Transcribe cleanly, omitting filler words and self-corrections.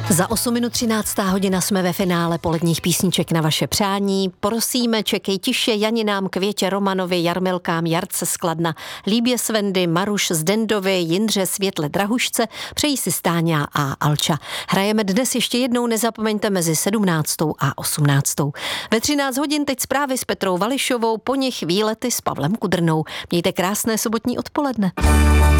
Za 8 minut 13. hodina jsme ve finále poledních písniček na vaše přání. Prosíme, čekej tiše Janinám, Květě Romanovi, Jarmilkám, Jarce z Kladna, Líbě Svendy, Maruš z Dendovy, Jindře, Světle Drahušce, přejí si Stáňa a Alča. Hrajeme dnes ještě jednou, nezapomeňte, mezi 17. a 18. Ve 13 hodin teď zprávy s Petrou Vališovou, po nich výlety s Pavlem Kudrnou. Mějte krásné sobotní odpoledne.